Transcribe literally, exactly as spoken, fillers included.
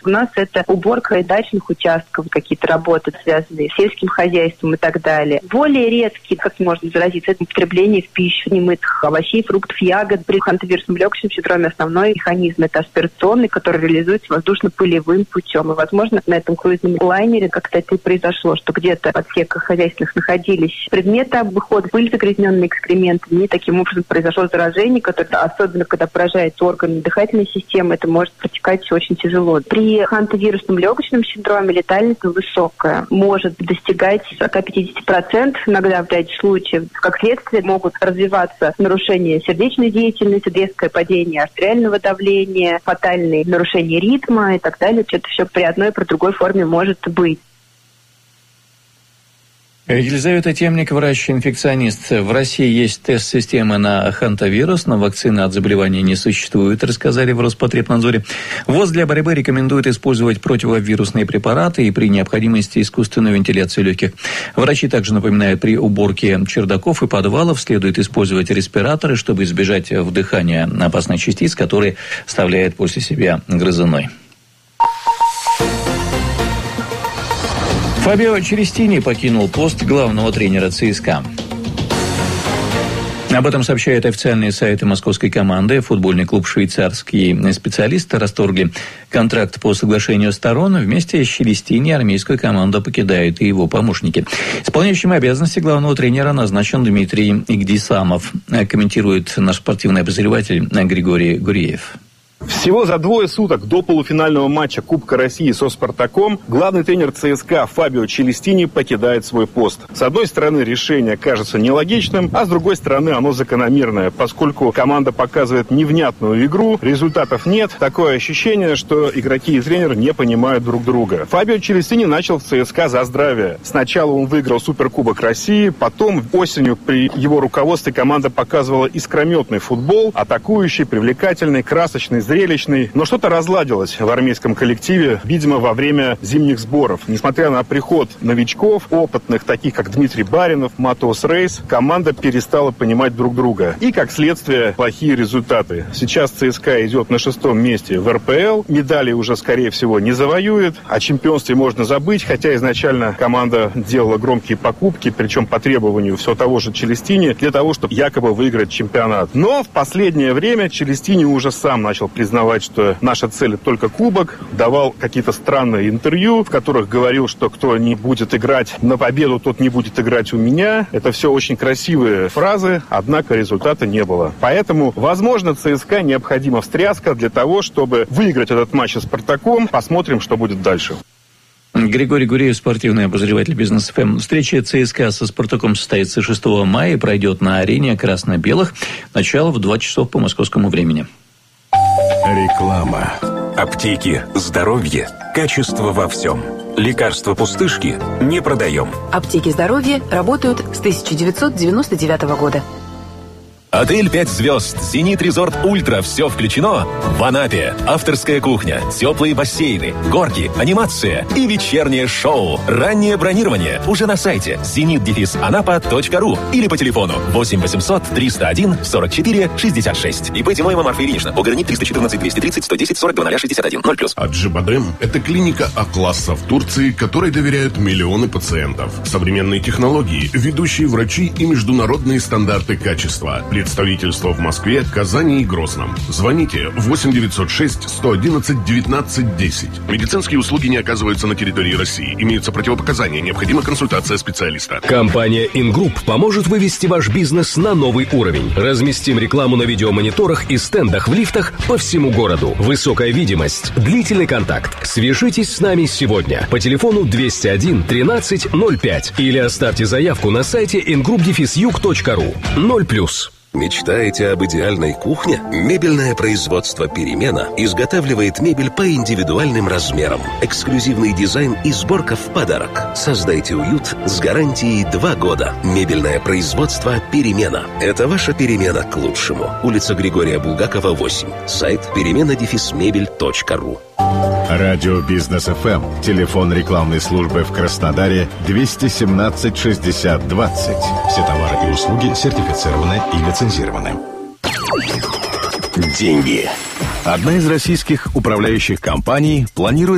У нас это уборка и дачных участков, какие-то работы, связанные с сельским хозяйством и так далее. Более редкие, как можно заразиться, это употребление в пищу немытых овощей, фруктов, ягод. При хантавирусном легочном синдроме основной механизм это аспирационный, который реализуется воздушно-пылевым путем. И, возможно, на этом круизном лайнере как-то это и произошло, что где-то в отсеках хозяйственных находились предметы обихода, пыль, загрязненные экскрементами, и таким образом произошло заражение, которое, особенно когда поражает органы дыхательной системы, это может протекать очень тяжело. При хантавирусном легочном синдроме летальность высокая, может достигать сорок-пятьдесят процентов, иногда в ряде случаев. Как следствие могут развиваться нарушения сердечной деятельности, резкое падение артериального давления, фатальные нарушения ритма и так далее. Это все при одной и при другой форме может быть. Елизавета Темник, врач-инфекционист. В России есть тест-система на хантавирус, но вакцины от заболевания не существует, рассказали в Роспотребнадзоре. ВОЗ для борьбы рекомендует использовать противовирусные препараты и при необходимости искусственную вентиляцию легких. Врачи также напоминают, при уборке чердаков и подвалов следует использовать респираторы, чтобы избежать вдыхания опасных частиц, которые оставляет после себя грызуной. Фабио Челестини покинул пост главного тренера ЦСКА. Об этом сообщают официальные сайты московской команды. Футбольный клуб «Швейцарские специалисты» расторгли контракт по соглашению сторон. Вместе с Челестини армейскую команду покидают и его помощники. Исполняющим обязанности главного тренера назначен Дмитрий Игдисамов, комментирует наш спортивный обозреватель Григорий Гуреев. Всего за двое суток до полуфинального матча Кубка России со «Спартаком» главный тренер ЦСКА Фабио Челестини покидает свой пост. С одной стороны, решение кажется нелогичным, а с другой стороны, оно закономерное, поскольку команда показывает невнятную игру, результатов нет, такое ощущение, что игроки и тренер не понимают друг друга. Фабио Челестини начал в ЦСКА за здравие. Сначала он выиграл Суперкубок России, потом осенью при его руководстве команда показывала искрометный футбол, атакующий, привлекательный, красочный, зрелищный, но что-то разладилось в армейском коллективе, видимо, во время зимних сборов. Несмотря на приход новичков, опытных, таких как Дмитрий Баринов, Матеус Рейс, команда перестала понимать друг друга. И, как следствие, плохие результаты. Сейчас ЦСКА идет на шестом месте в эр пэ эл, медали уже, скорее всего, не завоюет, о чемпионстве можно забыть, хотя изначально команда делала громкие покупки, причем по требованию все того же Челестини, для того, чтобы якобы выиграть чемпионат. Но в последнее время Челестини уже сам начал признавать, что наша цель только кубок, давал какие-то странные интервью, в которых говорил, что кто не будет играть на победу, тот не будет играть у меня. Это все очень красивые фразы, однако результата не было. Поэтому, возможно, ЦСКА необходима встряска для того, чтобы выиграть этот матч с «Спартаком». Посмотрим, что будет дальше. Григорий Гуреев, спортивный обозреватель Бизнес эф эм. Встреча ЦСКА со «Спартаком» состоится шестого мая и пройдет на арене красно-белых. Начало в два часа по московскому времени. Реклама. Аптеки, здоровье, качество во всем. Лекарства пустышки не продаем. Аптеки здоровья работают с тысяча девятьсот девяносто девятого года. Отель пять звезд, «Зенит Резорт Ультра» – все включено в Анапе. Авторская кухня, теплые бассейны, горки, анимация и вечернее шоу. Раннее бронирование уже на сайте зенит анапа точка ру или по телефону восемь восемьсот триста один сорок четыре шестьдесят шесть. ИП Тимоева Марфа Ильинична. Пограничник триста четырнадцать двести тридцать сто десять сорок два шестьдесят один. ноль плюс. Аджибадем – это клиника А-класса в Турции, которой доверяют миллионы пациентов. Современные технологии, ведущие врачи и международные стандарты качества. Представительство в Москве, Казани и Грозном. Звоните восемь девятьсот шесть сто одиннадцать девятнадцать десять. Медицинские услуги не оказываются на территории России. Имеются противопоказания. Необходима консультация специалиста. Компания Ingroup поможет вывести ваш бизнес на новый уровень. Разместим рекламу на видеомониторах и стендах в лифтах по всему городу. Высокая видимость, длительный контакт. Свяжитесь с нами сегодня по телефону двести один тринадцать ноль пять или оставьте заявку на сайте ингруп юг точка ру. ноль плюс. Мечтаете об идеальной кухне? Мебельное производство «Перемена» изготавливает мебель по индивидуальным размерам. Эксклюзивный дизайн и сборка в подарок. Создайте уют с гарантией два года. Мебельное производство «Перемена». Это ваша перемена к лучшему. Улица Григория Булгакова, восемь. Сайт перемена мебель точка ру. Радио Бизнес эф эм. Телефон рекламной службы в Краснодаре двести семнадцать шестьдесят двадцать. Все товары и услуги сертифицированы и лицензированы. Деньги. Одна из российских управляющих компаний планирует